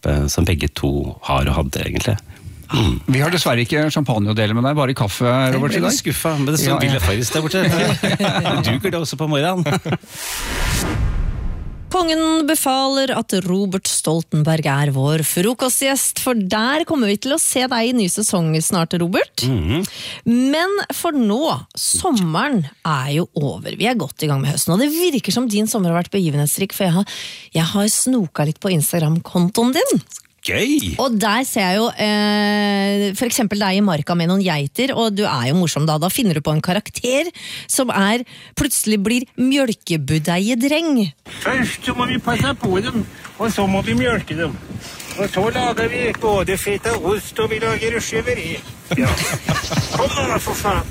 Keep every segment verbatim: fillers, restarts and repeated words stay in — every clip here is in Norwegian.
lidenskap som begge to har og hadde egentlig. Mm. Vi har dessverre ikke champagne å dele med deg, bare kaffe, Robert, i dag. Jeg er veldig skuffa, men det står ja, Bill Faris der borte. Du duker det også på morgenen. Kongen befaler at Robert Stoltenberg er vår frokostgjest, for der kommer vi til å se deg i ny sesong snart, Robert. Mm. Men for nå, sommeren er jo over. Vi er godt i gang med høsten, og det virker som din sommer har vært begivenhetsrik, for jeg har, jeg har snoka litt på Instagram-kontoen din. Gøy! Og der ser jeg jo eh, for eksempel deg i marka med noen geiter, og du er jo morsom da. Da finner du på en karakter som er plutselig blir mjølkebudeiedreng. Først så må vi passe på dem, og så må vi mjølke dem. Og så lager vi både feta ost, og vi lager skjeveri. Ja. Kom da, for faen!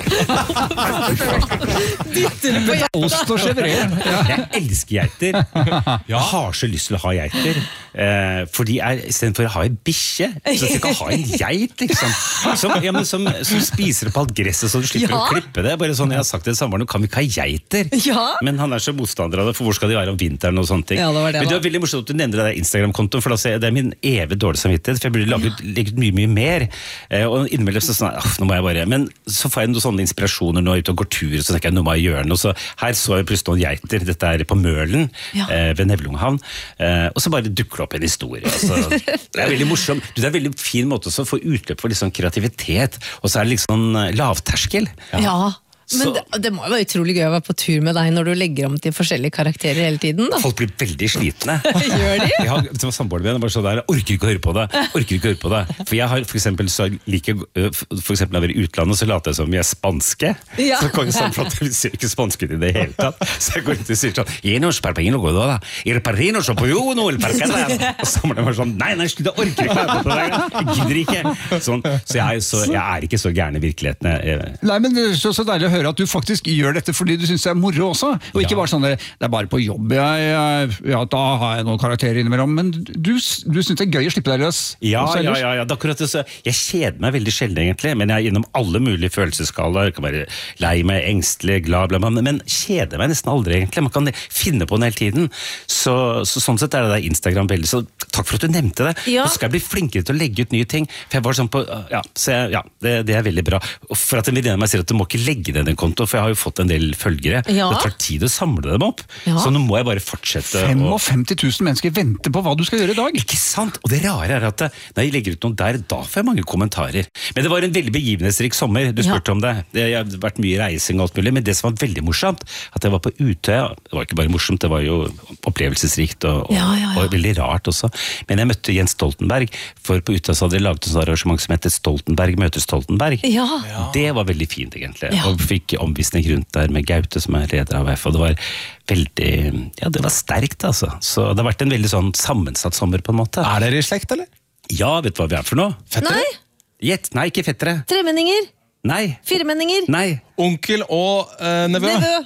Ost og skjeveri. Ja. Jeg elsker geiter. Jeg har så lyst til å ha geiter. Eh, for de er, i stedet for å ha en bikkje, så skal jeg ha en geit, liksom. Som, ja, men som, som spiser opp alt gresset, så du slipper Ja. å klippe det. Bare sånn, jeg har sagt til sommeren, nå kan vi ikke ha geiter. Ja. Men han er så motstander av det, for hvor skal de være om vinteren og sånne ting. Ja, det var det, men det da. var veldig morsomt at du nevner det der Instagram-kontoen, for da ser jeg, det er min evig dårlig samvittighet, for jeg burde laget, legget mye, mye mer. Eh, og innimellom så sånn, ah, nå må jeg bare, men så får jeg noen sånne inspirasjoner nå ute og går tur, så tenker jeg, nå må jeg gjøre noe, så her så jeg plutselig noen geiter, dette er på Mølen, Ja. eh, ved Nevlunghavn, eh, og så bare dukker det opp en historie, altså, det er veldig morsom, det er en veldig fin måte også å få utløp for litt sånn kreativitet, og så er det liksom lavterskel. Ja. Men Så- det, det må jo være utrolig gøy å være på tur med deg når du legger om til forskjellige karakterer hele tiden, da. Folk blir veldig slitne. Gjør de? Jeg har, som samboeren min, bare sånn der, jeg orker ikke å høre på det, orker ikke å høre på det. For jeg har for eksempel, så like, for eksempel når jeg er i utlandet, så later jeg som jeg er spanske. Ja. Så kan jeg sånn, for at jeg ser ikke spansk ut i det hele tatt. Så jeg går ut og sier sånn, «Jeg nos parpino godo da, ir parrino so pojuno el parcada». Og så er det sånn, nei, nei, slutt, jeg orker ikke å høre på det der, jeg gidder ikke. Sånn, så, jeg, så jeg er ikke så gærne i virkeligheten. Jeg, Nei, men det er så, så deilig å høre at du faktisk gjør dette fordi du synes det er moro også, og ikke Ja. bare sånn, det er bare på jobb, jeg, jeg, ja, da har jeg noen karakterer innimellom, men du, du synes det er gøy å slippe deg løs. Ja, også ja, ellers. ja, ja. Det er akkurat det, så jeg kjeder meg veldig sjelden egentlig, men jeg er innom alle mulige følelsesskalaer, jeg kan være lei meg, engstelig, glad, bla, bla, men kjeder meg nesten aldri egentlig, man kan finne på den hele tiden, så, så sånn sett er det der Instagram veldig, så takk for at du nevnte det, Ja. nå skal jeg bli flinkere til å legge ut nye ting, for jeg var sånn på, ja, så jeg, ja det, det er veldig bra, og for at en venninne av meg sier at du må ikke legge ned den konto, for jeg har jo fått en del følgere, Ja. det tar tid å samle dem opp, Ja. så nå må jeg bare fortsette. å- femtifem tusen mennesker venter på hva du skal gjøre i dag. Ikke sant? Og det rare er at det, når jeg legger ut noe der, da får jeg mange kommentarer. Men det var en veldig begivenhetsrik sommer, du spurte Ja. om det. det. Jeg har vært mye reising og alt mulig, men det som var veldig morsomt, at jeg var på Utøya, det var ikke bare morsomt, det var jo opplevelsesrikt og, og, Ja, ja, ja. og veldig rart også. Men jeg møtte Jens Stoltenberg, for på Utøya så hadde de laget et arrangement som heter Stoltenberg møter Stoltenberg. Ja. Det var veldig fint egentlig, Ja. og fikk omvisning rundt der med Gaute som er leder av A F, og det var veldig, ja det var sterkt altså. Så det har vært en veldig sånn sammensatt sommer på en måte. Er dere i slekt, eller? Ja, vet du hva vi er for noe? Nei, Gjett, nei, ikke fettere. tremenninger, Nei, firemenninger, nei, Onkel og uh, nevø? nevø.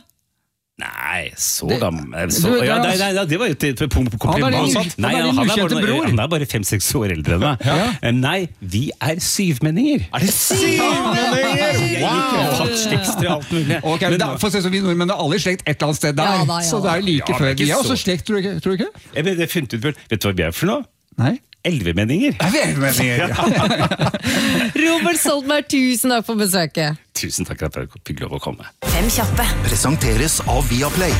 nei, så gammel så, du, det er ja, nei, altså- nei, nei, det var jo et et kompliment. Han er din- Nei, han er din han er ukjente bare, bror. han er bare fem-seks år eldre enn meg. Eh, Nei, vi er syvmenninger. Er det syvmenninger? Wow! Fattslippstre og alt mulig. Ok, men da, for å si så vi nordmenn er alle i slekt et eller annet sted der, Ja da, ja så det er jo like Ja, men før. ikke Vi er også så- slekt, tror du ikke? Tror du ikke? Jeg vet, jeg funnet ut, før. Vet du hva vi er for noe? Nei? Elvemenninger. Er vi elvemenninger? Robert Stoltenberg, tusen takk for besøket. Tusen takk for at jeg fikk lov å komme. Fem kjappe. Presenteres av Viaplay.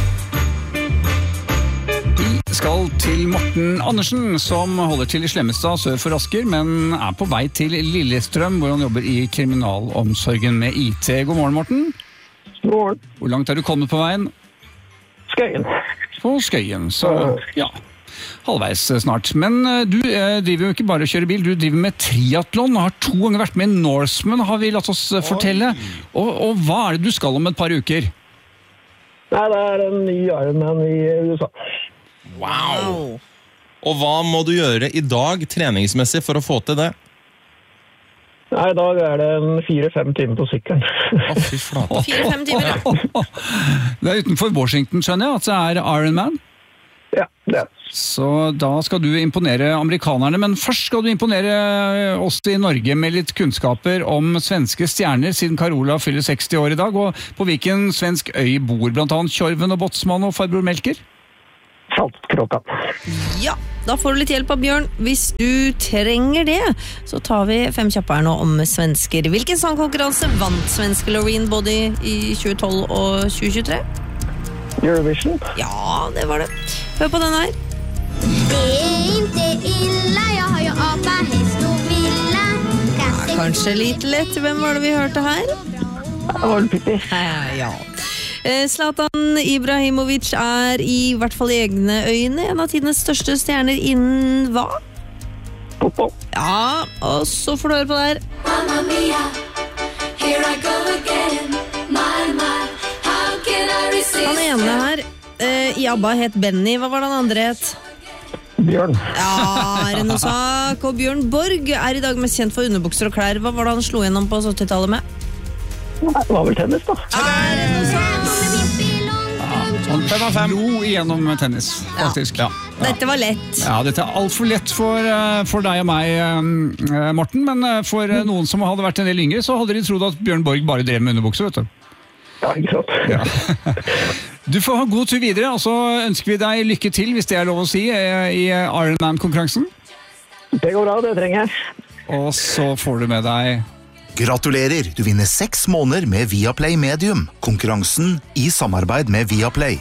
Vi skal til Morten Andersen, som holder til i Slemmestad sør for Asker, men er på vei til Lillestrøm, hvor han jobber i kriminalomsorgen med I T. God morgen, Morten. God morgen. Hvor langt er du kommet på veien? Skøyen. På Skøyen, så ja, halvveis snart. Men eh, du eh, driver jo ikke bare å kjøre bil, du driver med triathlon, og har to ganger vært med i Norseman, har vi latt oss eh, fortelle. Og, og hva er det du skal om et par uker? Nei, det er en ny Ironman i U S A. Wow! Og hva må du gjøre i dag treningsmessig for å få til det? Nei, i dag er det en fire-fem timer på sykkelen. Å, fy flate. Fire-fem timer, ja. Det er utenfor Washington, skjønner jeg, at det er Ironman. Ja, det er det. Så da skal du imponere amerikanerne, men først skal du imponere oss i Norge med litt kunnskaper om svenske stjerner, siden Carola fyller seksti år i dag, og på hvilken svensk øy bor blant annet Tjorven og Båtsmann og farbror Melker? Saltkråka. Ja, da får du litt hjelp av Bjørn. Hvis du trenger det, så tar vi fem kjappe her nå om svensker. Hvilken sangkonkurranse vant svenske Loreen både i tjue tolv og tjue tjuetre? Eurovision. Ja, det var det. Hør på den her. Det är inte illa, jag har ju apa, häst och villa. Ja, kanskje litt lett. Hvem var det vi hørte her? Det var Pippi. Ja. Zlatan Ibrahimovic er i hvert fall i egne øyne en av tidenes største stjerner innen hva? Fotball. Ja, og så får du høre på det her. Mamma mia, here I go again. My, my, how can I resist? Han ene her eh, i ABBA het Benny. Hva var det han andre het? Bjørn. Ja, er det noe sak? Og Bjørn Borg er i dag mest kjent for underbukser og klær. Hva var det han slo gjennom på syttitallet med? Det var vel tennis, da. Er det noe sak? Han slo igjennom tennis, faktisk. Ja. Dette var lett. Ja, dette er alt for lett for, eh, for deg og meg, eh, Morten, men eh, for eh, noen som hadde vært en del yngre, så hadde de trodd at Bjørn Borg bare drev med underbukser, vet du. Ja, ikke sant. Ja. Du får ha god tur videre, og så ønsker vi deg lykke til, hvis det er lov å si, eh, i Ironman-konkurransen. Det går bra, det trenger jeg. Og så får du med deg... Gratulerer, du vinner seks måneder med Viaplay Medium. Konkurransen i samarbeid med Viaplay.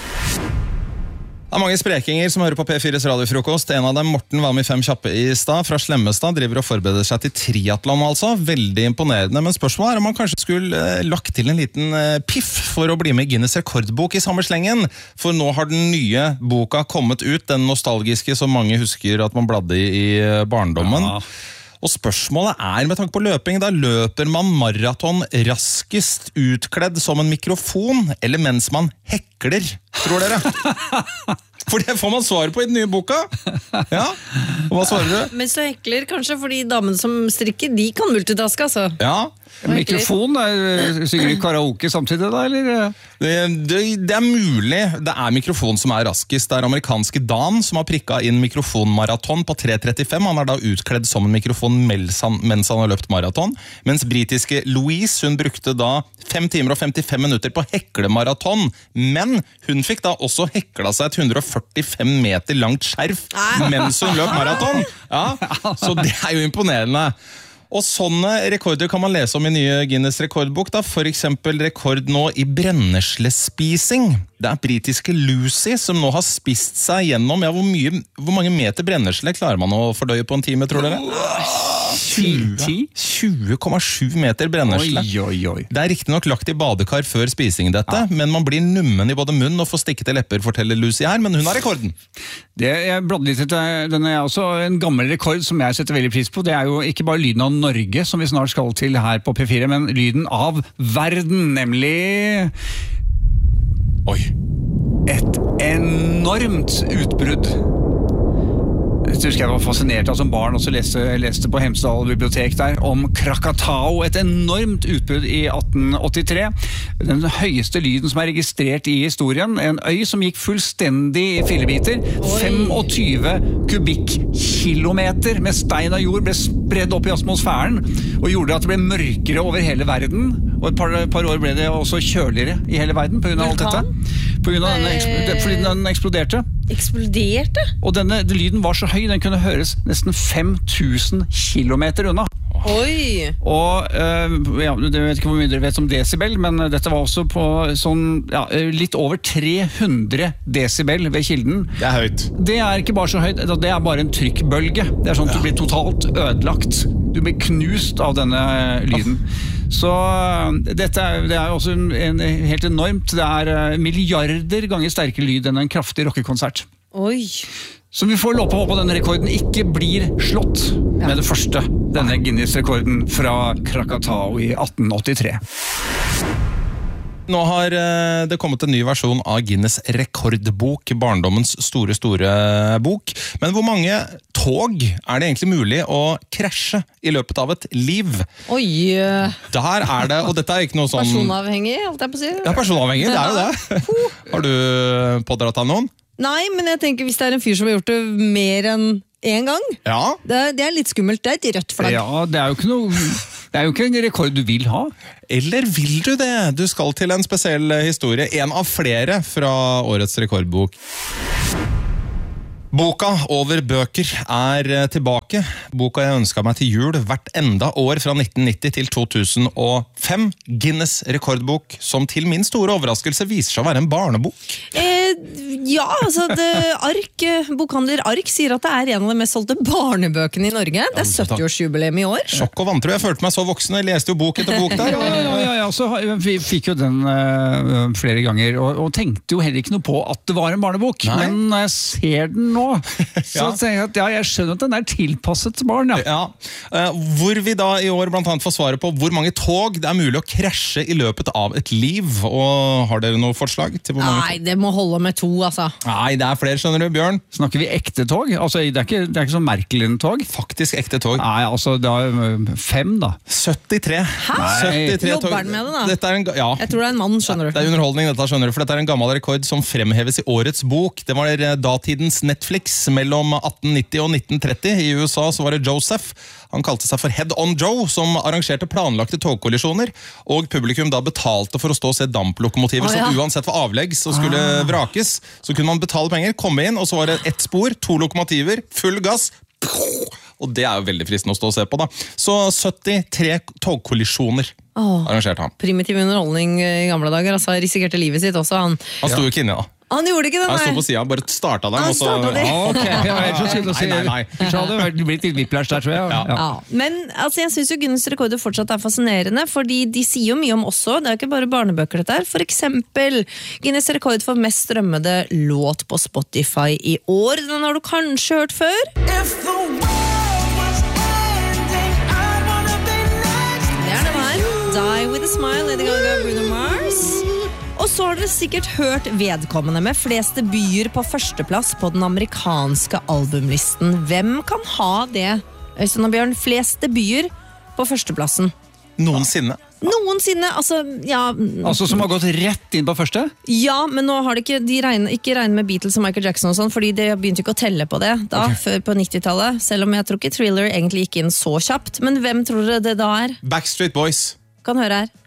Det er mange sprekinger som hører på P fires radiofrokost. En av dem, Morten, var med i Fem kjappe i stad, fra Slemmestad, driver og forbereder seg til triathlon altså. Veldig imponerende, men spørsmålet er om man kanskje skulle eh, lagt til en liten eh, piff for å bli med i Guinness rekordbok i samme slengen. For nå har den nye boka kommet ut, den nostalgiske som mange husker at man bladde i i barndommen. Ja. Og spørsmålet er, med tanke på løping, da løper man maraton raskest utkledd som en mikrofon, eller mens man hekler, tror dere? For det får man svar på i den nye boka. Ja, og hva svarer du? Mens du hekler, kanskje, fordi damene som strikker, de kan multitaske, altså. Ja. Mikrofon, er, synger du karaoke samtidig da, eller? Det, det, det er mulig. Det er mikrofon som er raskest. Det er amerikanske Dan som har prikket inn mikrofonmaraton på tre trettifem. Han er da utkledd som en mikrofon mens han, mens han har løpt maraton. Mens britiske Louise, hun brukte da fem timer og femtifem minutter på heklemaraton. Men hun fikk da også hekla seg et hundre og førtifem meter langt skjerf mens hun løp maraton. Ja, så det er jo imponerende. Og sånne rekorder kan man lese om i nye Guinness rekordbok, da. For eksempel rekord nå i brenneslespising. Det er britiske Lucy som nå har spist seg gjennom, ja, hvor, mye, hvor mange meter brennesle klarer man å fordøye på en time, tror dere? tjue komma sju meter brennesle. Oi, oi, oi. Det er riktig nok lagt i badekar før spising dette, ja. Men man blir nummen i både munn og får stikkete lepper, forteller Lucy her, men hun har rekorden. Det, jeg bladde litt etter, den er også en gammel rekord som jeg setter veldig pris på. Det er jo ikke bare lyden av Norge som vi snart skal til her på P fire, men lyden av verden, nemlig... Oi. Et enormt utbrudd. Jeg husker jeg var fascinert av som barn, og så leste, leste på Hemsedal bibliotek der om Krakatau, et enormt utbrudd i atten åttitre. Den høyeste lyden som er registrert i historien, en øy som gikk fullstendig i fillebiter. tjuefem kubikkilometer med stein og jord ble spredd opp i atmosfæren, og gjorde at det ble mørkere over hele verden. Og et par, par år ble det også kjøligere i hele verden på grunn av alt dette. På grunn av denne, fordi den eksploderte. Eksploderte? Og denne den lyden var så høy, den kunne høres nesten fem tusen kilometer unna. Oi! Og øh, ja, jeg vet ikke hvor mye dere vet om desibel, men dette var også på sånn, ja, litt over tre hundre desibel ved kilden. Det er høyt. Det er ikke bare så høyt, det er bare en trykkbølge. Det er sånn at du blir totalt ødelagt. Du blir knust av denne lyden. Så dette er, det er også en, en helt enormt. Det er milliarder ganger sterkere lyd enn en kraftig rockekonsert. Oi! Så vi får låpe håpe at denne rekorden ikke blir slått ja. Med det første. Denne Guinness-rekorden fra Krakatau i atten åttitre. Nå har det kommet en ny versjon av Guinness rekordbok, barndommens store, store bok. Men hvor mange tog er det egentlig mulig å krasje i løpet av et liv? Oi! Der er det, og dette er ikke noe sånn... Personavhengig, alt jeg på å si. Ja, personavhengig, det er jo det. Har du pådratt deg noen? Nei, men jeg tenker hvis det er en fyr som har gjort det mer enn en gang, ja. det, det er litt skummelt, det er et rødt flagg. Ja, det er jo ikke noe... Det er jo ikke en rekord du vil ha. Eller vil du det? Du skal til en spesiell historie. En av flere fra årets rekordbok. Boka over bøker er tilbake. Boka jeg ønsket meg til jul hvert enda år fra nitten nitti til to tusen og fem. Guinness rekordbok, som til min store overraskelse viser seg å være en barnebok. Eh, ja, altså det, Ark, bokhandler Ark sier at det er en av de mest solgte barnebøkene i Norge. Det er sytti-årsjubileum i år. Sjokk og vantro. Jeg følte meg så voksen, jeg leste jo bok etter bok der. Ja, ja, ja, ja, så vi fikk jo den uh, flere ganger, og, og tenkte jo heller ikke noe på at det var en barnebok. Nei. Men når jeg ser den nå, så ja. tenker jeg at ja, jeg skjønner at den er tilpasset barn. Ja. Ja. Uh, hvor vi da i år blant annet får svare på hvor mange tog det er mulig å krasje i løpet av et liv. Og har dere noe forslag til hvor mange Nei, tog? Det må holde med to, altså. Nei, det er flere, skjønner du, Bjørn. Snakker vi ekte tog? Altså, det er ikke, det er ikke sånn merkelig tog? Faktisk ekte tog. Nei, altså, det er fem da. syttitre. Hæ? syttitre Jobber den med det da? Dette er en, ja. Jeg tror det er en mann, skjønner du. Det er underholdning, dette, skjønner du, for dette er en gammel rekord som fremheves i årets bok. Det var datidens Netflix mellom atten nitti og nitten tretti. I U S A så var det Joseph. Han kalte seg for Head on Joe, som arrangerte planlagte togkollisjoner, og publikum da betalte for å stå og se damplokomotiver, oh, ja. som uansett var avleggs og skulle ah. vrakes. Så kunne man betale penger, komme inn, og så var det ett spor, to lokomotiver, full gass, og det er jo veldig fristende å stå og se på da. Så syttitre togkollisjoner oh. arrangerte han. Primitiv underholdning i gamle dager, altså risikerte livet sitt også han. Han sto jo ikke inne da. Han gjorde ikke det, nei. Han stod på siden, bare starta dem. Han starta dem. Ok, jeg var helt så synd å si. Nei, nei, nei. Så hadde det blitt litt whiplash der, tror jeg. Ja. Ja. Ja. Men altså, jeg synes jo Guinness rekorder fortsatt er fascinerende, fordi de sier jo mye om også, det er ikke bare barnebøker dette her. For eksempel, Guinness rekord for mest strømmede låt på Spotify i år. Den har du kanskje hørt før? Det er den her. Die with a smile, Lady Gaga, Bruno Mars. Og så har dere sikkert hørt vedkommende med flest debuter på førsteplass på den amerikanske albumlisten. Hvem kan ha det, Øystein og Bjørn? Flest debuter på førsteplassen. Noensinne. Noensinne, altså, ja. Altså som har gått rett inn på første? Ja, men nå har de ikke, de regner, ikke regnet med Beatles og Michael Jackson og sånn, fordi de begynte ikke å telle på det da, okay. før på nittitallet. Selv om jeg tror ikke Thriller egentlig gikk inn så kjapt. Men hvem tror dere det da er? Backstreet Boys. Kan høre her.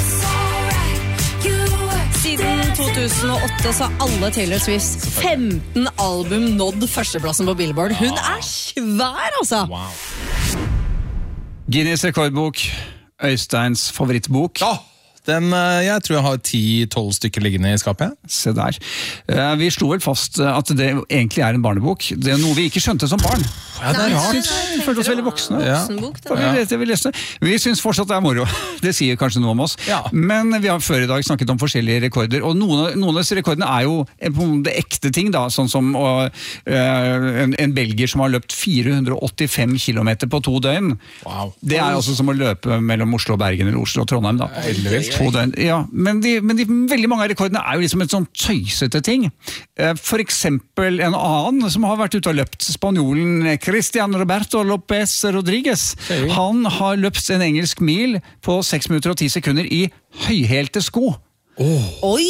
Siden to tusen og åtte så har alle Taylor Swifts femten album nådd førsteplassen på Billboard. Hun er svær, altså! Wow. Guinness rekordbok, Øysteins favorittbok. Ja! Den, jeg tror jeg har ti tolv stykker liggende i skapet. Se der. Vi slo vel fast at det egentlig er en barnebok. Det er noe vi ikke skjønte som barn. Ja, det er rart. Vi følte oss veldig voksne. Ja. Vi, vi, vi synes fortsatt det er moro. Det sier kanskje noe om oss. Ja. Men vi har før i dag snakket om forskjellige rekorder, og noen, noen av disse rekordene er jo det ekte ting, da, sånn som og, uh, en, en belgier som har løpt fire hundre og åttifem kilometer på to døgn. Wow. Det er altså som å løpe mellom Oslo og Bergen eller Oslo og Trondheim, da. Ja, men, de, men de, veldig mange av rekordene er jo liksom et sånn tøysete ting. For eksempel en annen som har vært ute og løpt, spanjolen Cristian Roberto Lopez Rodriguez. Han har løpt en engelsk mil på seks minutter og ti sekunder i høyhælte sko. Oh. Oi,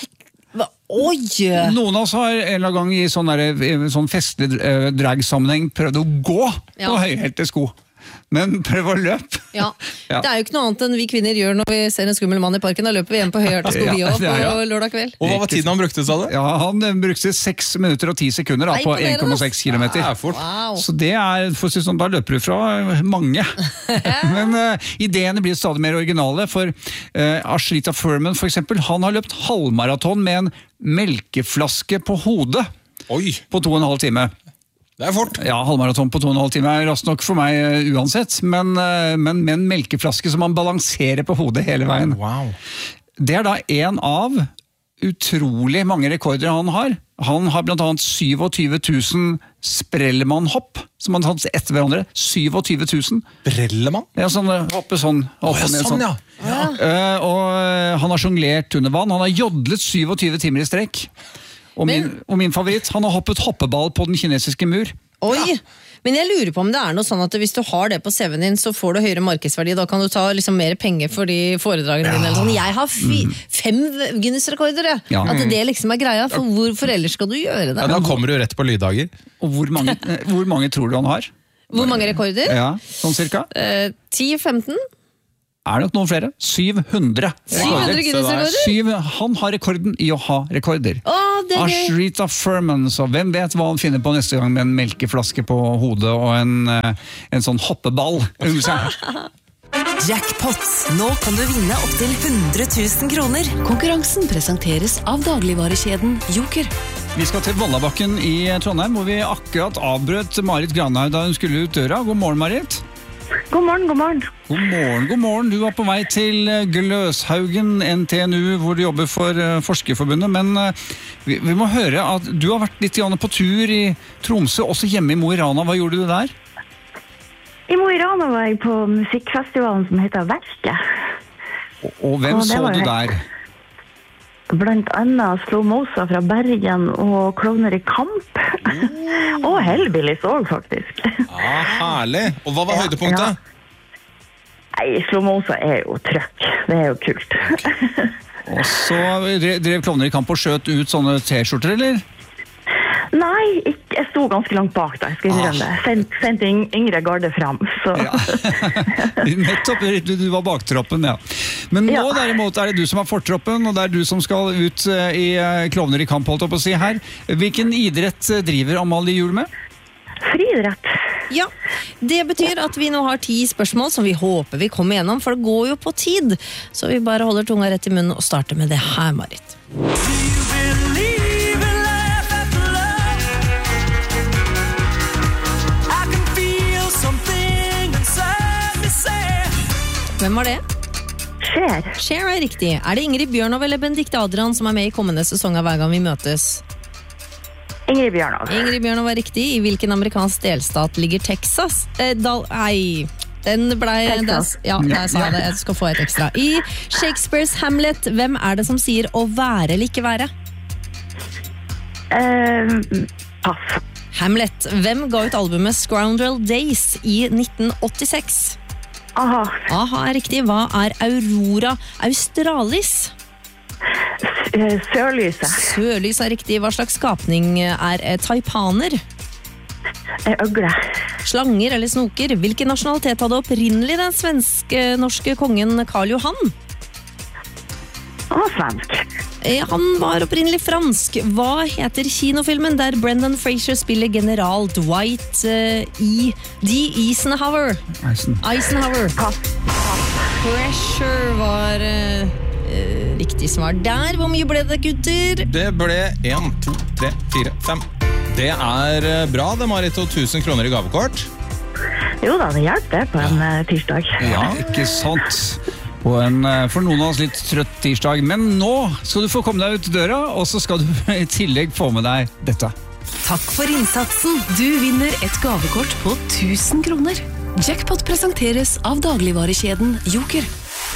Oi! Noen av oss har en eller annen gang i sånn, der, sånn festlig drag-sammenheng prøvd å gå ja. på høyhælte sko. Men prøv å løpe. Ja. ja, det er jo ikke noe annet enn vi kvinner gjør når vi ser en skummel mann i parken. Da løper vi hjem på høyhælte sko vi også på ja, ja. lørdag kveld. Og hva var tiden han brukte, sa du? Ja, han brukte seks minutter og ti sekunder da, på en komma seks kilometer. Ja, wow. Så det er, for å si sånn, da løper du fra mange. Men uh, ideene blir stadig mer originale, for uh, Ashrita Furman for eksempel, han har løpt halvmaraton med en melkeflaske på hodet. Oi. På to og en halv time. Det er fort. Ja, halvmaraton på to og en halv time er raskt nok for meg uh, uansett, men, uh, men med en melkeflaske som man balanserer på hodet hele veien. Wow. Det er da en av utrolig mange rekorder han har. Han har blant annet tjuesyv tusen sprellemann-hopp, som han har tatt etter hverandre. tjuesyv tusen. Sprellemann? Ja, sånn hoppe sånn. Åh, ja, sånn, ja. ja. Uh, og uh, han har jonglert under vann. Han har jodlet tjuesyv timer i strekk. Og min, men, og min favoritt, han har hoppet hoppeball på den kinesiske mur. Oi, ja. Men jeg lurer på om det er noe sånn at hvis du har det på C V-en din, så får du høyere markedsverdi, da kan du ta liksom mer penger for de foredragene ja. dine. Eller sånn. Jeg har fi, mm. fem Guinness-rekorder, ja. At det liksom er greia, for hvorfor ellers skal du gjøre det? Ja, da kommer du rett på lyddager. Og hvor mange, hvor mange tror du han har? Hvor mange rekorder? Ja, sånn cirka? ti femten? er nok noen flere. syv hundre syv hundre Guinness-rekorder? Syv, han har rekorden i å ha rekorder. Å, det er gøy. Ashrita Furman, så hvem vet hva han finner på neste gang med en melkeflaske på hodet og en, eh, en sånn hoppeball under seg. Jackpot. Nå kan du vinne opp til hundre tusen kroner. Konkurransen presenteres av dagligvarekjeden Joker. Vi skal til Vollabakken i Trondheim, hvor vi akkurat avbrøt Marit Granhaug da hun skulle ut døra. God morgen, Marit. God morgen, god morgen. God morgen, god morgen. Du var på vei til Gløshaugen, N T N U, hvor du jobber for uh, Forskerforbundet, men uh, vi, vi må høre at du har vært litt på tur i Tromsø, også hjemme i Mo i Rana. Hva gjorde du der? I Mo i Rana var jeg på musikkfestivalen som heter Verket. Og, og hvem og så du jeg. der? Blant annet Slow Mosa fra Bergen og Klovner i Kamp. Mm. og Hellbillies også, faktisk. Ja, herlig. Og hva var høydepunktet? Ja. Nei, Slow Mosa er jo trøkk. Det er jo kult. Okay. Og så drev Klovner i Kamp og skjøt ut sånne t-skjorter, eller? Nei, ikke. Jeg sto ganske langt bak da, jeg skal innrømme det. Sendte sent Yngre Garde fram, så... Ja. Nettopp, du var baktroppen, ja. Men nå ja. derimot er det du som er fortroppen, og det er du som skal ut i Klovner i Kamp, holdt jeg på å si her. Hvilken idrett driver Amalie Juel med? Friidrett. Ja, det betyr at vi nå har ti spørsmål som vi håper vi kommer gjennom, for det går jo på tid. Så vi bare holder tunga rett i munnen og starter med det her, Marit. Hvem var det? Cher. Cher er riktig. Er det Ingrid Bjørnov eller Benedikte Adrian som er med i kommende sesong av Hver gang vi møtes? Ingrid Bjørnov. Ingrid Bjørnov er riktig. I hvilken amerikansk delstat ligger Texas? Eh, Dal... Nei, den ble... Texas. Det, ja, der sa jeg det. Jeg skal få et ekstra. I Shakespeares Hamlet, hvem er det som sier å være eller ikke være? Uh, pass. Hamlet. Hvem ga ut albumet Scoundrel Days i nitten åttiseks? Aha. Aha er riktig. Hva er Aurora Australis? Sørlyset. Sørlys er riktig. Hva slags skapning er taipaner? Øgle. Slanger eller snoker? Hvilken nasjonalitet hadde opprinnelig den svenske-norske kongen Karl Johan? Han var svensk. Han var opprinnelig fransk. Hva heter kinofilmen der Brendan Fraser spiller general Dwight uh, E. D. Eisenhower? Eisen. Eisenhower. Pressure var uh, uh, riktig svar der. Hvor mye ble det, gutter? Det ble en, to, tre, fire, fem. Det er bra, det, Marit, og tusen kroner i gavekort. Jo da, det hjelper det på en uh, tirsdag. Ja, ikke sant. Og en, for noen av oss litt trøtt tirsdag, men nå skal du få komme deg ut døra, og så skal du i tillegg få med deg dette. Takk for innsatsen. Du vinner et gavekort på tusen kroner. Jackpot presenteres av dagligvarekjeden Joker.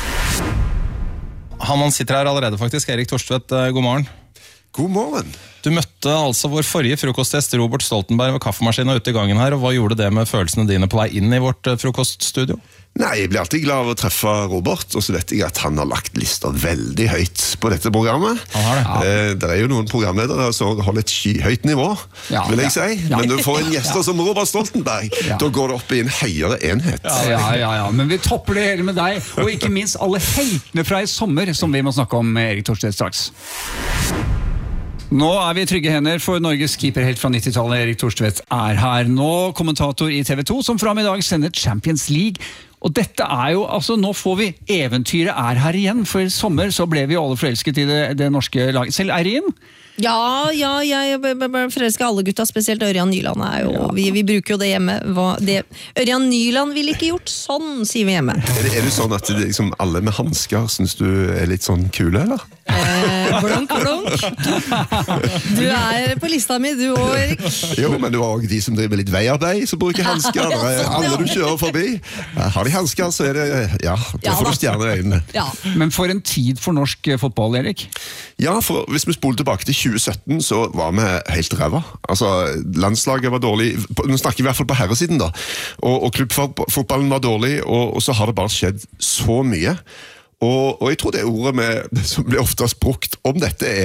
Han man sitter her allerede faktisk, Erik Torstvedt, god morgen. God morgen. Du møtte altså vår forrige frokosttest, Robert Stoltenberg, ved kaffemaskinen ute i gangen her, og hva gjorde det med følelsene dine på vei inn i vårt frokoststudio? Nei, jeg blir alltid glad av å treffe Robert, og så vet jeg at han har lagt lister veldig høyt på dette programmet. Han har det. Ja. Eh, det er jo noen programledere som holder et skyhøyt nivå, ja, vil jeg ja. si. Ja. Men du får en gjester ja. som Robert Stoltenberg, ja. da går det opp i en høyere enhet. Ja, ja, ja, ja, men vi topper det hele med deg, og ikke minst alle heltene fra i sommer, som vi må snakke om med Erik Torstvedt straks. Nå er vi i trygge hender, for Norges keeperhelt fra nittitallet, Erik Torstvedt, er her. Nå kommentator i T V to, som fra i dag sender Champions League. Og dette er jo, altså nå får vi, eventyret er her igjen, for i sommer så ble vi alle forelsket i det, det norske laget. Selv Eirin? Ja, ja, jeg forelsker alle gutta, spesielt Ørjan Nyland er jo, ja. vi, vi bruker jo det hjemme. Hva, det, Ørjan Nyland ville ikke gjort sånn, sier vi hjemme. Er det, er det sånn at det, liksom, alle med handsker synes du er litt sånn kule, eller? Eh, blunk, blunk. Du er på lista mi, du også, Erik. Jo, men du har også de som driver litt veiarbeid, som bruker handsker. Alle du kjører forbi. Har de handsker, så er det, ja, da får du stjerner i øynene. Ja. Men for en tid for norsk fotball, Erik? Ja, for hvis vi spoler tilbake til tjue sytten, så var vi helt ræva. Altså, landslaget var dårlig, nå snakker vi i hvert fall på herresiden da, og, og klubbfotballen var dårlig, og, og så har det bare skjedd så mye. Og, og jeg tror det ordet med, som blir oftest brukt om dette er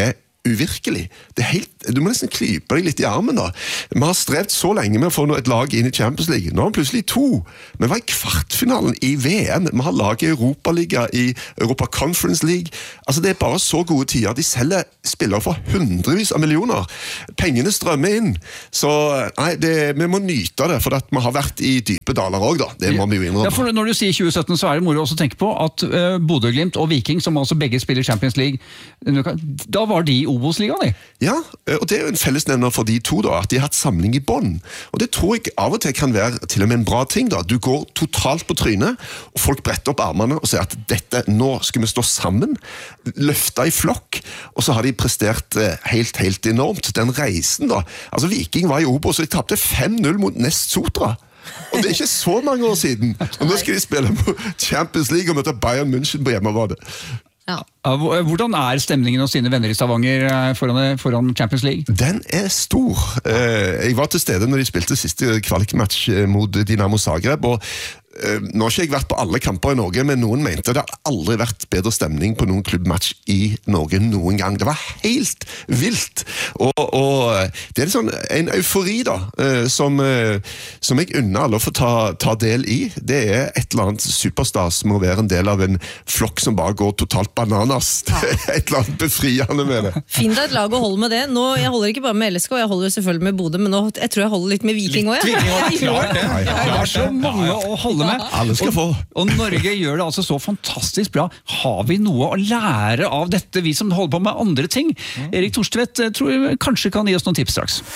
uvirkelig. Det er helt, du må nesten klype deg litt i armen da. Vi har strevd så lenge med å få et lag inn i Champions League. Nå har vi plutselig to. Vi var i kvartfinalen i V M. Vi har laget i Europaliga, i Europa Conference League. Altså det er bare så gode tider. De selger spillere for hundrevis av millioner. Pengene strømmer inn. Så nei, det, vi må nyte det, for at vi har vært i dype daler også da. Det må vi jo innrømme. Ja, for når du sier tjue sytten, så er det moro også å tenke på at uh, Bodø-Glimt og Viking, som altså begge spiller Champions League, da var de i Obos-ligaen, de? Ja, og det er jo en fellesnevner for de to da, at de har hatt samling i bånd. Og det tror jeg av og til kan være til og med en bra ting da. Du går totalt på trynet, og folk bretter opp armene og sier at dette, nå skal vi stå sammen, løfte i flokk, og så har de prestert helt, helt enormt. Den reisen da, altså Viking var i Obos, og de tapte fem null mot Nest Sotra. Og det er ikke så mange år siden. Og nå skal de spille på Champions League og møte Bayern München på hjemmebane. Ja. Hvordan er stemningen hos sine venner i Stavanger foran, foran Champions League? Den er stor. Jeg var til stede når de spilte siste kvalikmatch mot Dinamo Zagreb, og nå har ikke jeg vært på alle kamper i Norge, men noen mente det har aldri vært bedre stemning på noen klubbmatch i Norge noen gang. Det var helt vilt. Og, og det er sånn, en eufori da, som, som jeg unner alle å få ta, ta del i. Det er et eller annet superstas med å være en del av en flokk som bare går totalt bananas. Det er et eller annet befriende med det. Finn deg et lag og hold med det. Nå, jeg holder ikke bare med L S K, jeg holder selvfølgelig med Bodø, men nå, jeg tror jeg holder litt med Viking også. Litt Viking, klart det. Det er så mange å holde med. Alle skal få. Og, og Norge gjør det altså så fantastisk bra. Har vi noe å lære av dette, vi som holder på med andre ting? Erik Thorstvedt tror jeg kanskje kan gi oss noen tips straks.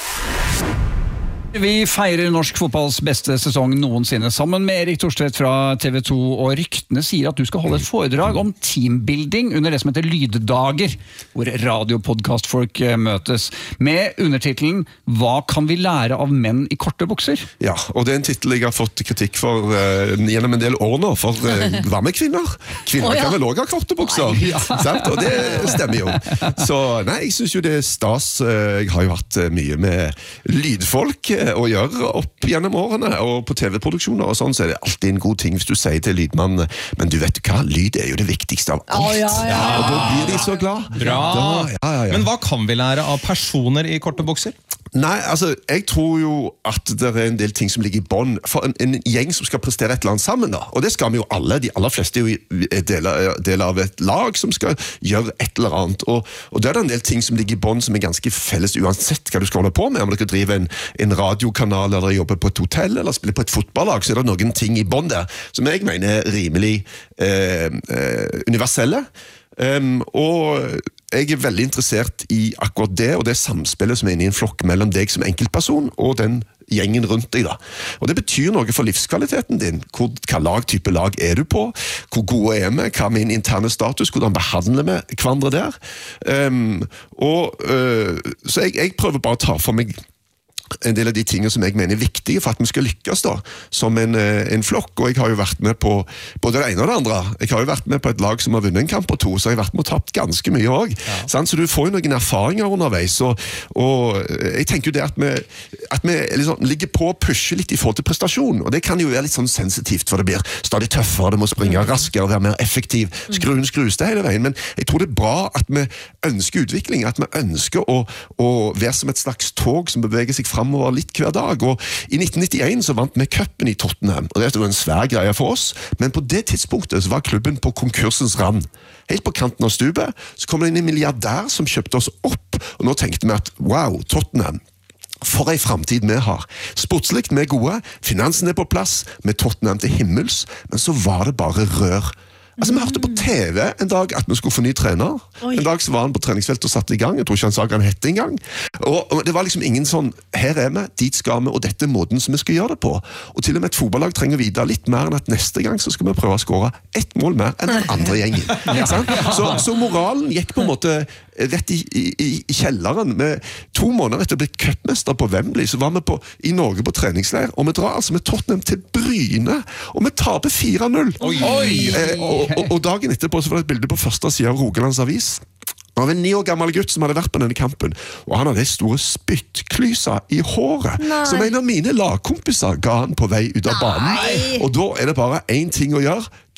Vi feirer norsk fotballs beste sesong noensinne sammen med Erik Thorstvedt fra T V to, og ryktene sier at du skal holde et foredrag om teambuilding under det som heter Lyddager, hvor radiopodcastfolk møtes, med undertitelen «Hva kan vi lære av menn i korte bukser?» Ja, og det er en titel jeg har fått kritikk for uh, gjennom en del år nå, for uh, hva med kvinner? Kvinner oh, ja. kan vel også ha korte bukser, ja. sant? Og det stemmer jo. Så nei, jeg synes jo det er stas. Jeg har jo hatt mye med lydfolk å gjøre opp gjennom årene, og på T V-produksjoner og sånn, så er det alltid en god ting hvis du sier til lydmannen, men du vet hva, lyd er jo det viktigste av alt. Oh, ja, ja, ja. Og da blir de så glad. Bra! Da, ja, ja, ja. Men hva kan vi lære av personer i korte bukser? Nei, altså, jeg tror jo at det er en del ting som ligger i bånd for en, en gjeng som skal prestere et eller annet sammen da, og det skal vi jo alle, de aller fleste er jo deler, deler av et lag som skal gjøre et eller annet, og, og det er en del ting som ligger i bånd som er ganske felles uansett hva du skal holde på med, om du skal drive en, en radiokanal, eller jobbe på et hotell, eller spille på et fotballag, så er det noen ting i bånd der, som jeg mener er rimelig eh, eh, universelle, um, og jeg er veldig interessert i akkurat det, og det samspillet som er inne i en flokk mellom deg som enkeltperson og den gjengen rundt deg da. Og det betyr noe for livskvaliteten din. Hvor, hva lag, type lag er du på? Hvor gode er vi? Hva er min interne status? Hvordan behandler vi hverandre der? Um, og, uh, så jeg, jeg prøver bare å ta for meg en del av de tingene som jeg mener er viktige for at vi skal lykkes da, som en, en flokk, og jeg har jo vært med på både det ene og det andre. Jeg har jo vært med på et lag som har vunnet en kamp og to, så jeg har vært med og tapt ganske mye også. Ja. Så du får jo noen erfaringer underveis, og, og jeg tenker jo det at vi, at vi liksom ligger på og pusher litt i forhold til prestasjon, og det kan jo være litt sånn sensitivt, for det blir stadig tøffere, det må springe raskere, være mer effektiv, skruen skrus det hele veien, men jeg tror det er bra at vi ønsker utvikling, at vi ønsker å, å være som et slags tog som beveger seg fremover litt hver dag, og i nitten nittien så vant vi cupen i Tottenham, og det var en svær greie for oss, men på det tidspunktet så var klubben på konkursens rand. Helt på kanten av stupet, så kom det inn en milliardær som kjøpte oss opp, og nå tenkte vi at wow, Tottenham, for en fremtid vi har. Sportslikt vi er gode, finansen er på plass, med Tottenham til himmels, men så var det bare rør. Altså, vi hørte på T V en dag at vi skulle få ny trener. Oi. En dag så var han på treningsfeltet og satt i gang. Jeg tror ikke han sa hva han hette en gang. Og, og det var liksom ingen sånn, her er vi, dit skal vi, og dette er måten som vi skal gjøre det på. Og til og med et fotballag trenger å vite litt mer enn at neste gang så skal vi prøve å skåre ett mål mer enn den andre gjengen. Ja. Så, så moralen gikk på en måte rett i, i, i kjelleren. Med to måneder etter å bli cupmester på Wembley, så var vi på, i Norge på treningsleir, og vi drar altså med Tottenham til Bryne, og vi taper fire null. Oi! Eh, og, og, og dagen etterpå så var det et bilde på første siden av Rogalands Avis. Det var en ni år gammel gutt som hadde vært på denne kampen, og han hadde store spyttklyser i håret, Nei. som en av mine lagkompiser ga han på vei ut av banen. Nei. Og da er det bare en ting å gjøre. Du må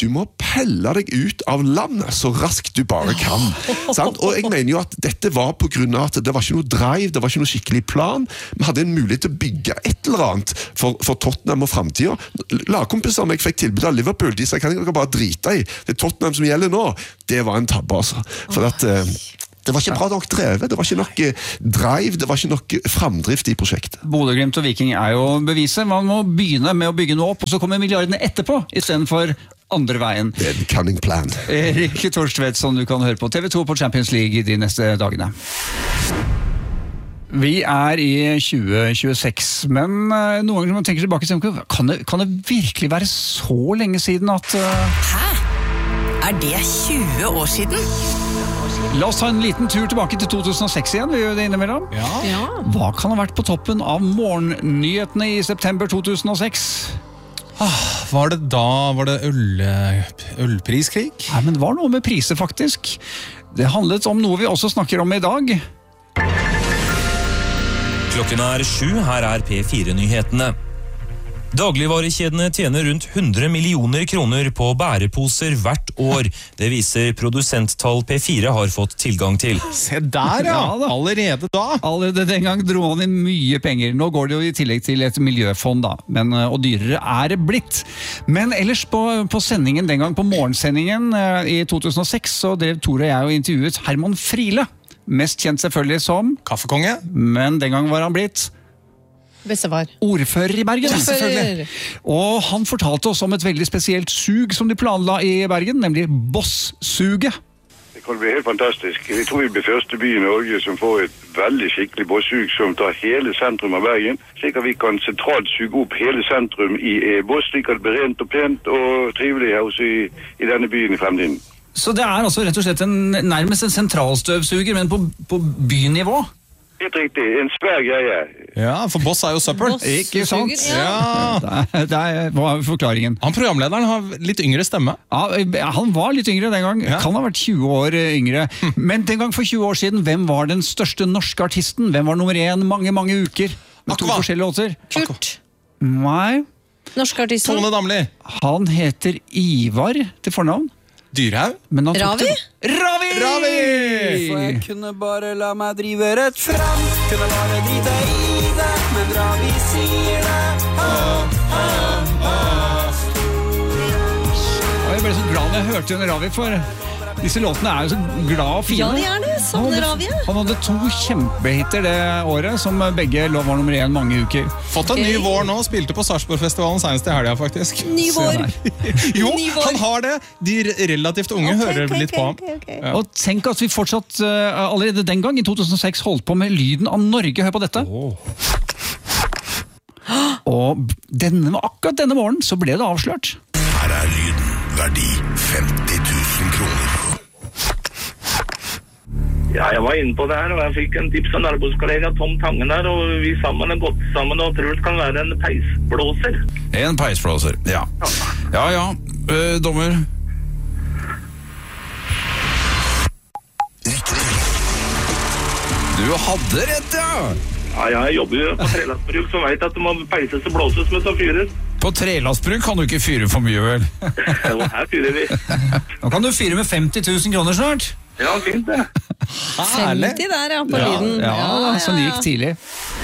helle deg ut av landet så raskt du bare kan. Sant? Og jeg mener jo at dette var på grunn av at det var ikke noe drive, det var ikke noe skikkelig plan. Vi hadde en mulighet til å bygge et eller annet for, for Tottenham og fremtiden. Lagkompiser som jeg fikk tilbud av Liverpool, de sa kan jeg bare drite i. Det er Tottenham som gjelder nå. Det var en tabbe, altså. For at... Det var ikke bra nok drevet, det var ikke nok drive, det var ikke nok framdrift i prosjektet. Bodø Glimt og Viking er jo beviset. Man må begynne med å bygge noe opp, og så kommer milliardene etterpå, i stedet for andre veien. Det er en cunning plan. Erik Torstvedt, som du kan høre på T V to på Champions League de neste dagene. Vi er i tjue tjueseks, men noen ganger man tenker tilbake, kan det, kan det virkelig være så lenge siden at... Uh... Hæ? Er det tjue år siden? La oss ta en liten tur tilbake til to tusen og seks igjen, vi gjør det innimellom. Ja. Ja. Hva kan ha vært på toppen av morgennyhetene i september to tusen og seks? Ah, var det da, var det øl, ølpriskrig? Nei, men det var noe med priser faktisk. Det handlet om noe vi også snakker om i dag. Klokken er sju, her er P fire-nyhetene. Dagligvarekjedene tjener rundt hundre millioner kroner på bæreposer hvert år. Det viser produsenttall P fire har fått tilgang til. Se der, ja! ja Allerede da! Allerede den gang dro han inn mye penger. Nå går det jo i tillegg til et miljøfond, da. Men, og dyrere er det blitt. Men ellers på, på sendingen, den gang på morgensendingen i to tusen og seks, så drev Tore og jeg og intervjuet Herman Friele. Mest kjent selvfølgelig som Kaffekonge. Men den gang var han blitt Bestefar. Ordfører i Bergen, selvfølgelig. Og han fortalte oss om et veldig spesielt sug som de planla i Bergen, nemlig Boss-suget. Det kan bli helt fantastisk. Jeg tror vi blir første by i Norge som får et veldig skikkelig Boss-sug som tar hele sentrum av Bergen, slik at vi kan sentralt suge opp hele sentrum i Boss, slik at det blir rent og pent og trivelig her også i, i denne byen i fremtiden. Så det er altså rett og slett en, nærmest en sentralstøvsuger, men på, på bynivå? Helt riktig, en svær greie. Ja, for Boss er jo søppel. Ikke sant? Ja. Det, det var forklaringen. Han programlederen har litt yngre stemme. Ja, han var litt yngre den gang. Ja. Kan ha vært tjue år yngre. Men den gang for tjue år siden, hvem var den største norske artisten? Hvem var nummer én mange, mange uker? Med to forskjellige låter. Kurt. Nei. Norske artisten. Tone Damli. Han heter Ivar til fornavn. Dyrhaug? Ravi? Ravi! Ravi! For jeg kunne bare la meg drive rett frem, kunne bare drite i det, men Ravi sier det. Ah, ah, ah. Jeg ble så glad når jeg hørte under Ravi, for disse låtene er jo så glad og fine. Ja, de er det. Savner Ravi. Han hadde to kjempehitter det året, som begge lå var nummer én mange uker. Fått en okay. ny vår nå, spilte på Sarpsborgfestivalen senest i helga, faktisk. Ny vår. Jo, ny vår. Han har det. De relativt unge okay, hører okay, litt på ham. Okay, okay. Ja. Og tenk at vi fortsatt uh, allerede den gang, i to tusen og seks, holdt på med lyden av Norge. Hør på dette. Oh. Og denne, akkurat denne morgenen så ble det avslørt. Her er lyden. Verdi femti tusen kroner. Ja, jeg var inne på det her, og jeg fikk en tips av nærbodskollega Tom Tangen der, og vi sammen har gått sammen og tror det kan være en peisblåser. En peisblåser, ja. Ja, ja, uh, dommer. Du hadde rett, ja! Ja, jeg jobber jo på trelastbruk, så vet jeg at det må peises og blåses med å fyres. På trelastbruk kan du ikke fyre for mye, vel? Jo, her fyrer vi. Nå kan du fyre med femti tusen kroner snart. Ja, fint det. femti der, ja, på ja, lyden. Ja, ja, ja, som gikk tidlig.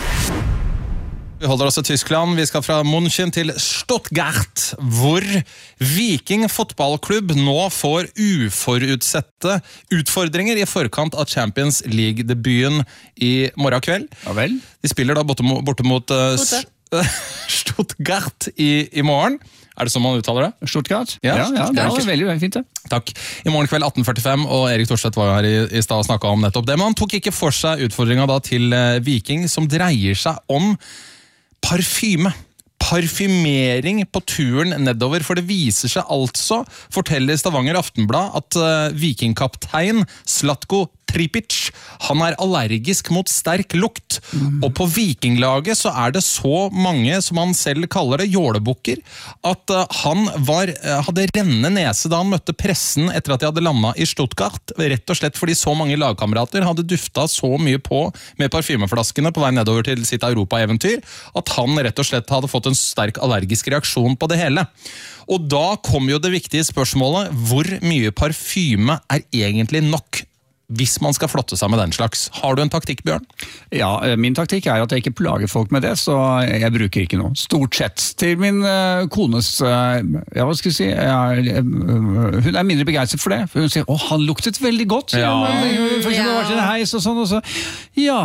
Vi holder oss i Tyskland. Vi skal fra München til Stuttgart, hvor Viking fotballklubb nå får uforutsette utfordringer i forkant av Champions League-debuten i morgen kveld. Ja vel. De spiller da borte mot, borte mot uh, Stuttgart i, i morgen. Er det sånn man uttaler det? Stuttgart? Ja, ja, ja det er veldig, veldig fint det. Takk. I morgen kveld atten førtifem, og Erik Torstvedt var jo her i, i stad og snakket om nettopp det, men han tok ikke for seg utfordringen da til uh, Viking, som dreier seg om parfyme. Parfymering på turen nedover, for det viser seg altså, forteller Stavanger Aftenblad, at uh, vikingkaptein Zlatko Tripic, han er allergisk mot sterk lukt. Mm. Og på vikinglaget så er det så mange, som han selv kaller det, jålebukker, at uh, han var, uh, hadde rennende nese da han møtte pressen etter at de hadde landet i Stuttgart, rett og slett fordi så mange lagkamerater hadde dufta så mye på med parfymeflaskene på vei nedover til sitt Europa-eventyr, at han rett og slett hadde fått en sterk allergisk reaksjon på det hele. Og da kom jo det viktige spørsmålet, hvor mye parfyme er egentlig nok hvis man skal flotte seg med den slags? Har du en taktikk, Bjørn? Ja, min taktikk er at jeg ikke plager folk med det, så jeg bruker ikke noe. Stort sett. Til min uh, kones, uh, ja, hva skal jeg si, jeg, uh, hun er mindre begeistret for det. For hun sier, å, han luktet veldig godt. Ja. For eksempel, det var til en heis og sånn, og så, ja,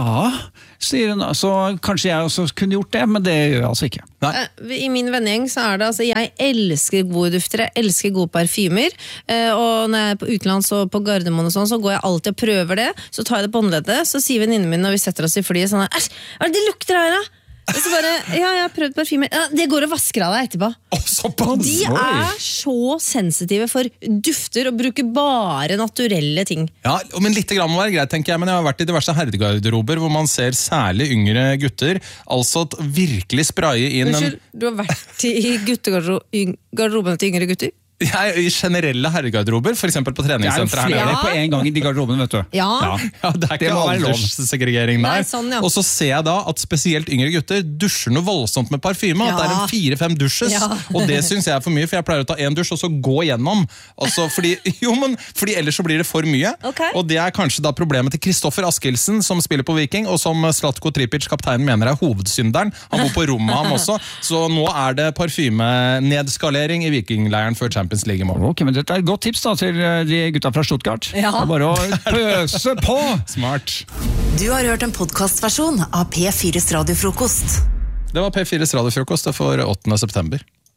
sier hun, så kanskje jeg også kunne gjort det, men det gjør jeg altså ikke. Nei. I min vennegjeng så er det, altså, jeg elsker gode dufter, jeg elsker gode parfymer, og når jeg er på utenlands og på Gardermoen og sånn, så går jeg alltid og prøver det, så tar jeg det på håndleddet, så sier venninnen min når vi setter oss i flyet sånn, æsj, hva er det det lukter her da? Og så bare, ja, jeg har prøvd parfymer, ja, det går og vasker av deg etterpå. Oh, såpass. De er så sensitive for dufter og bruker bare naturelle ting. Ja, men litt grann må være greit, tenker jeg, men jeg har vært i diverse herregarderober hvor man ser særlig yngre gutter, altså at virkelig spraye inn Unnskyld, en... du har vært i guttegarderobene til yngre gutter? Ja, i generelle herregarderober, for eksempel på treningssenteret her nede. Det er jo Ja. flere på en gang i de garderobene, vet du. Ja. Ja, det er Det ikke må være lov. alderssegregering der. Nei, sånn, ja. Og så ser jeg da at spesielt yngre gutter dusjer noe voldsomt med parfyme, at Ja. det er en fire-fem dusjes, Ja. og det synes jeg er for mye, for jeg pleier å ta en dusj og så gå gjennom. Altså, fordi, jo, men, fordi ellers så blir det for mye, Ok. og det er kanskje da problemet til Kristoffer Askildsen, som spiller på Viking, og som Zlatko Tripic, kapteinen, mener er hovedsynderen. Han bor på rommet ham også, så nå er det parfymenedskalering i Vikingleiren før Champions League i morgen. Ok, men dette er et godt tips da til de gutta fra Stuttgart. Ja. Det er bare å pøse på! Smart. Du har hørt en podcastversjon av P fires radiofrokost. Det var P fires radiofrokost for åttende september.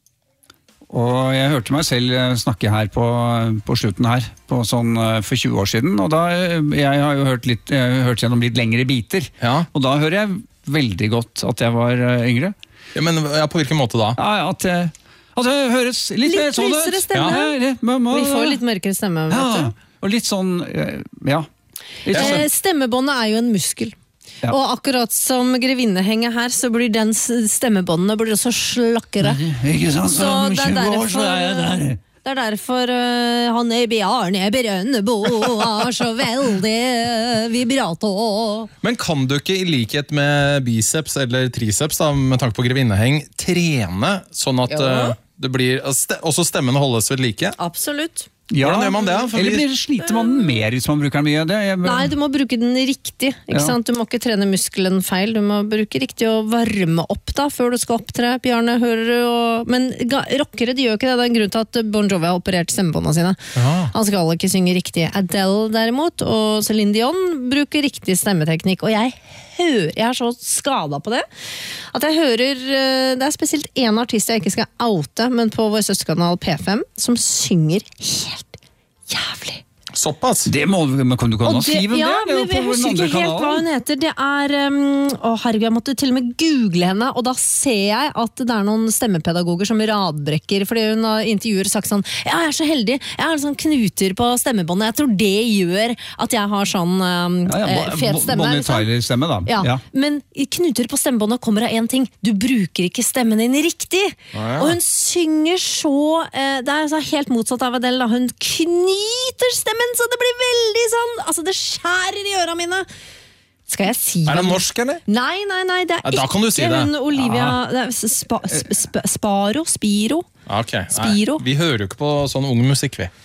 Og jeg hørte meg selv snakke her på, på slutten her, på sånn for tjue år siden, og da, jeg har jo hørt, litt, jeg har hørt gjennom litt lengre biter, Ja. og da hører jeg veldig godt at jeg var yngre. Ja, men ja, på hvilken måte da? Ja, at, jeg- at det høres litt, Litt mer sånn ut. lysere stemme. Ja, litt, må, må, Vi får litt mørkere stemme, vet ja, du. og litt sånn, ja. Litt sånn. Eh, Stemmebåndet er jo en muskel. Ja. Og akkurat som grevinnehenget her, så blir den s- stemmebåndene blir også slakkere. Ikke sant? Så det er tjue år, så derfor, er jeg der. det er derfor øh, han er Bjarne Brønnebo er så veldig vibrato. Men kan du ikke i likhet med biceps eller triceps da, med tanke på grevinneheng, trene sånn at Jo. uh, det blir, st- også stemmen holdes ved like? Absolutt. Ja, Hvordan gjør man det? For eller vi- blir, sliter man mer hvis man bruker den mye? Det, jeg, Nei, du må bruke den riktig. Ikke Ja. sant? Du må ikke trene muskelen feil. Du må bruke riktig og varme opp da, før du skal opptre. Bjarne, hører du? Og... Men ga- rockere de gjør ikke det. Det er en grunn til at Bon Jovi har operert stemmebåndene sine. Ja. Han skal ikke synge riktig. Adele derimot, og Celine Dion bruker riktig stemmeteknikk. Og jeg hører, jeg er så skada på det, at jeg hører, eh, det er spesielt en artist jeg ikke skal oute, men på vår søsterkanal P fem, som synger helt jævlig. Såpass? det må men kan du kan Og si hvem ja, det er? Det er jo men på jeg den husker andre ikke helt hva kanalen. hun heter. Det er um, Å herregud, jeg måtte til og med google henne, og da ser jeg at det er noen stemmepedagoger som radbrekker, fordi hun har intervjuer sagt sånn, ja, jeg er så heldig, jeg har sånn knuter på stemmebåndet, jeg tror det gjør at jeg har sånn um, Ja, ja, eh, fet stemme. Bonnie liksom. Tyler-stemme da. Ja, Ja. men i knuter på stemmebåndet kommer av en ting. Du bruker ikke stemmen din riktig. ja. Og hun synger så eh, det er så helt motsatt av Adele da. Hun knyter stemmen så det blir veldig sånn, altså det skjærer i ørene mine. Skal jeg si Er det hvem- norsk, eller? Nei, nei, nei, det er Ja, da kan du ikke si det. hun Olivia Ah. det er spa, sp, sp, Sparo, Spiro Ok, nei, Spiro. vi hører jo ikke på sånn ung musikk, vi.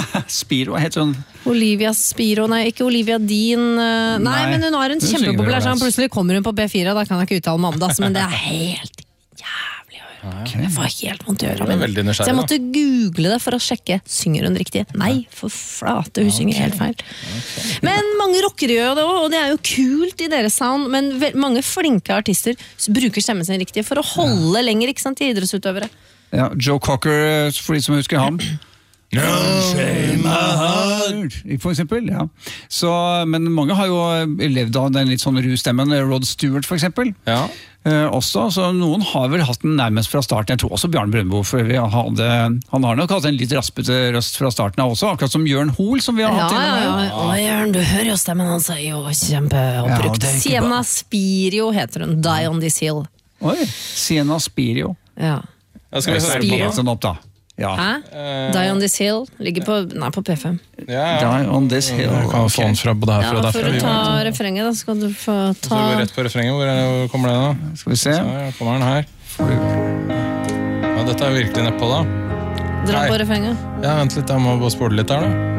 Spiro heter hun. Olivia Spiro, nei, ikke Olivia Dean eh, Nei, Nei, men hun har en hun synger kjempepopulær sang. underveis. Plutselig kommer hun på B fire, da kan jeg ikke uttale meg om det, altså, men det er helt jævlig å høre. Jeg får helt vondt i Jeg er øra. veldig Så nysgjerrig, jeg måtte google det for å sjekke. Synger hun riktig? Nei, for flate, hun synger helt feil. Men mange rockere gjør det også, og det er jo kult i deres sound, men vel- mange flinke artister bruker stemmen sin riktig for å holde lenger, ikke sant, til idrettsutøvere. Ja, Joe Cocker, for de som husker ham. Shame my heart. For eksempel, ja. Så, men mange har jo levd av den litt sånn rustemmen, Rod Stewart for eksempel. Ja. Eh, også, så noen har vel hatt den nærmest fra starten. Jeg tror også Bjarne Brøndbo, for vi hadde, han har nok hatt en litt raspete røst fra starten av også, akkurat som Jørn Hoel som vi har hatt ja, innom her. ja, ja. Å, Jørn, du hører jo stemmen hans er jo kjempeoppbrukt. Ja, Sienna Spirio heter hun, Die on this hill. Oi, Sienna Spirio. Ja. Ja, skal vi høre på Spirio. Sånn opp da. Ja. Hæ? Die on this hill ligger på, nei, på P fem. Ja, ja. Die on this hill. Jeg kan få den fra både herfra Ja, og for derfra. å ta refrenget da, skal du få Så ta... vi går rett på refrenget. Hvor, er det, hvor kommer det da? Skal vi se. Så ja, kommer den her. Ja, dette er virkelig nedpå da. Dra Nei. på refrenget. Ja, vent litt, jeg må bare spole litt der da.